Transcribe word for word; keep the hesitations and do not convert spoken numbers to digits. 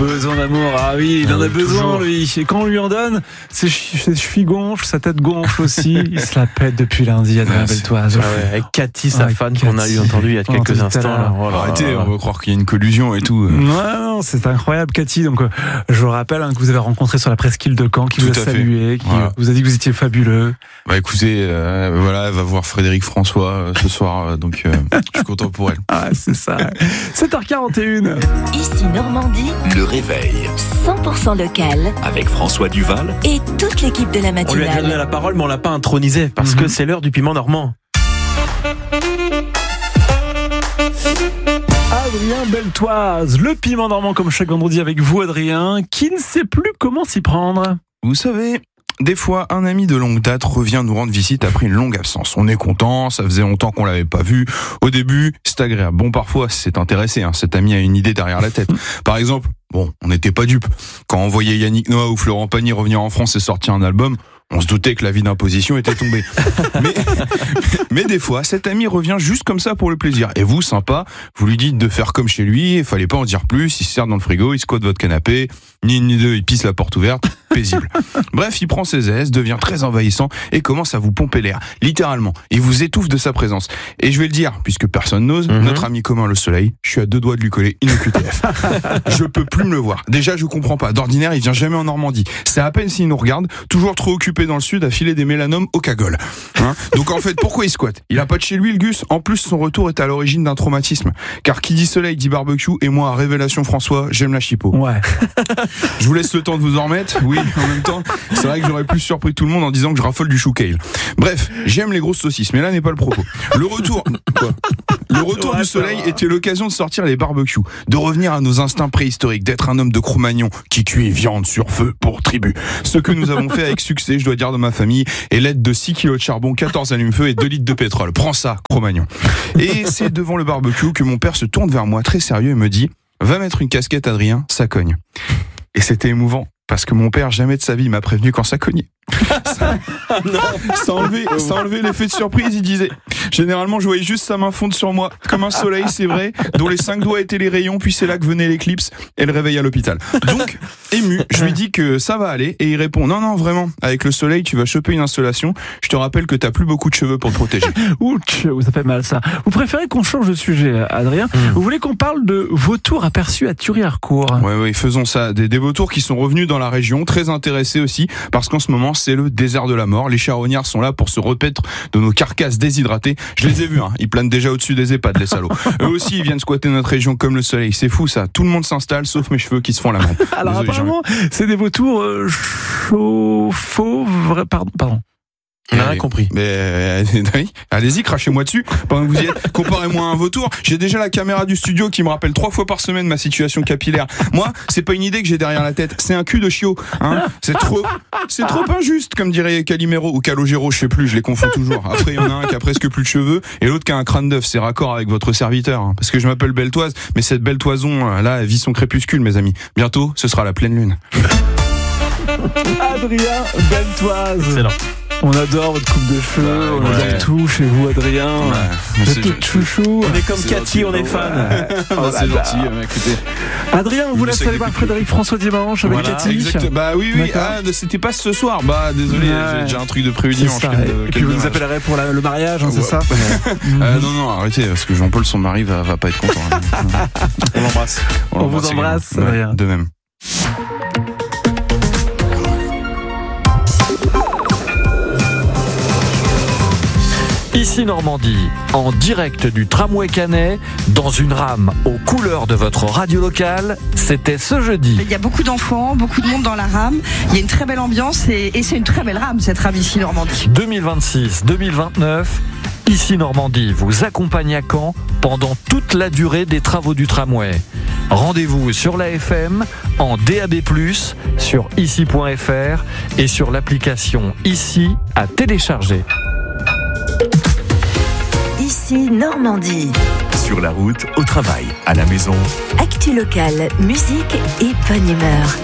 Besoin d'amour, ah oui, il en a besoin, lui. Et quand on lui en donne, ses, ses chevilles gonflent, sa tête gonfle aussi. Il se la pète depuis lundi, Adrien Beltoise. Ah ouais, avec Cathy, sa ouais, fan Cathy. qu'on a eu entendu il y a quelques instants. Là. Oh là, arrêtez, on va croire qu'il y a une collusion et tout. Non, non, c'est incroyable, Cathy. Donc, euh, je vous rappelle hein, que vous avez rencontré sur la presqu'île de Caen, qui Tout vous a à fait. salué, qui Voilà. vous a dit que vous étiez fabuleux. Bah écoutez, euh, voilà, elle va voir Frédéric François euh, ce soir, euh, donc euh, je suis content pour elle. Ah, c'est ça. sept heures quarante et une. Ici Normandie, Le réveil cent pour cent local avec François Duval. et toute l'équipe de la On lui a déjà donné matinale. la parole, mais on l'a pas intronisé parce Mhm. que c'est l'heure du piment normand. Adrien Beltoise, le piment normand comme chaque vendredi avec vous, Adrien, qui ne sait plus comment s'y prendre. Vous savez, des fois, un ami de longue date revient nous rendre visite après une longue absence. On est content, ça faisait longtemps qu'on l'avait pas vu. Au début, c'est agréable. Bon, parfois, c'est intéressé. Hein. Cet ami a une idée derrière la tête. Par exemple, bon, on n'était pas dupes. Quand on voyait Yannick Noah ou Florent Pagny revenir en France et sortir un album, on se doutait que la vie d'imposition était tombée. mais, mais des fois, cet ami revient juste comme ça pour le plaisir. Et vous, sympa, vous lui dites de faire comme chez lui, il fallait pas en dire plus, il se sert dans le frigo, il squatte votre canapé, ni une ni deux, il pisse la porte ouverte, paisible. Bref, il prend ses aises, devient très envahissant et commence à vous pomper l'air, littéralement. Il vous étouffe de sa présence. Et je vais le dire, puisque personne n'ose, Mm-hmm. notre ami commun le soleil, je suis à deux doigts de lui coller une O Q T F. Je peux plus me le voir. Déjà, je comprends pas. D'ordinaire, il vient jamais en Normandie. C'est à peine s'il nous regarde, toujours trop occupé dans le sud à filer des mélanomes au cagole. Hein Donc en fait, pourquoi il squatte? Il a pas de chez lui, le Gus. En plus, son retour est à l'origine d'un traumatisme. Car qui dit soleil dit barbecue, et moi, révélation François, j'aime la chipot. Ouais. Je vous laisse le temps de vous en remettre. Oui, en même temps, c'est vrai que j'aurais plus surpris tout le monde en disant que je raffole du chou kale. Bref, j'aime les grosses saucisses, mais là n'est pas le propos. Le retour, quoi Le retour Ouais, du ça soleil va. était l'occasion de sortir les barbecues, de revenir à nos instincts préhistoriques, d'être un homme de Cro-Magnon qui cuit viande sur feu pour tribu. Ce que nous avons fait avec succès, je dois dire, de ma famille, et l'aide de six kilos de charbon, quatorze allumes-feu et deux litres de pétrole. Prends ça, Cro-Magnon. Et c'est devant le barbecue que mon père se tourne vers moi très sérieux et me dit « Va mettre une casquette, Adrien, ça cogne. » Et c'était émouvant, parce que mon père, jamais de sa vie, m'a prévenu quand ça cognait. Ça, sans enlever, sans enlever l'effet de surprise, il disait « Généralement, je voyais juste sa main fondre sur moi, comme un soleil, c'est vrai, dont les cinq doigts étaient les rayons, puis c'est là que venait l'éclipse et le réveil à l'hôpital. » Donc, ému, je lui dis que ça va aller, et il répond « Non, non, vraiment, avec le soleil, tu vas choper une installation. Je te rappelle que t'as plus beaucoup de cheveux pour te protéger. » Ouch, ça fait mal ça. Vous préférez qu'on change de sujet, Adrien? Mm. Vous voulez qu'on parle de vautours aperçus à Thury-Harcourt? Ouais, ouais, faisons ça. Des, des vautours qui sont revenus dans la région, très intéressés aussi, parce qu'en ce moment, c'est le désert de la mort. Les charognards sont là pour se repaître de nos carcasses déshydratées. Je les ai vus, hein. Ils planent déjà au-dessus des EHPAD, les salauds. Eux aussi, ils viennent squatter notre région comme le soleil. C'est fou, ça. Tout le monde s'installe, sauf mes cheveux qui se font la main. Alors Désolé, apparemment, c'est des vautours euh, chauds, faux, vrais, pardon, pardon. On n'a Allez. rien compris. Mais euh, oui, allez-y, crachez-moi dessus pendant que vous y êtes. Comparez-moi à un vautour. J'ai déjà la caméra du studio qui me rappelle trois fois par semaine ma situation capillaire. Moi, c'est pas une idée que j'ai derrière la tête, c'est un cul de chiot. Hein, c'est trop, c'est trop injuste, comme dirait Calimero ou Calogero, je sais plus, je les confonds toujours. Après, il y en a un qui a presque plus de cheveux et l'autre qui a un crâne d'œuf. C'est raccord avec votre serviteur, hein, parce que je m'appelle Beltoise, mais cette belle toison là, elle vit son crépuscule, mes amis. Bientôt, ce sera la pleine lune. Adrien Beltoise. Excellent. On adore votre coupe de cheveux, on Ouais. adore tout chez vous, Adrien. Ouais, Vous c'est êtes tout chouchou. On est comme C'est Cathy, gentil, on est ouais. fan. Ah, c'est gentil, euh, écoutez. Adrien, on vous Je laisse sais aller que- voir Frédéric François dimanche avec Voilà, Cathy. Exact. Bah oui, oui. D'accord. Ah, c'était pas ce soir. Bah désolé, Ouais. j'ai déjà un truc de prévu C'est dimanche. ça. quel- Et quel puis vous nous dommage. appellerez pour la- le mariage, hein, c'est Ouais. ça? Euh, non, non, arrêtez, parce que Jean-Paul, son mari, va, va pas être content. hein. On l'embrasse. On vous l'embrasse, embrasse, également. Adrien. Ouais, de même. Ici Normandie, en direct du tramway Canet, dans une rame aux couleurs de votre radio locale, c'était ce jeudi. Il y a beaucoup d'enfants, beaucoup de monde dans la rame. Il y a une très belle ambiance et, et c'est une très belle rame, cette rame ici Normandie. deux mille vingt-six deux mille vingt-neuf, Ici Normandie vous accompagne à Caen pendant toute la durée des travaux du tramway. Rendez-vous sur la F M, en D A B plus, sur ici point F R et sur l'application Ici à télécharger. Ici Normandie. Sur la route, au travail, à la maison. Actu locale, musique et bonne humeur.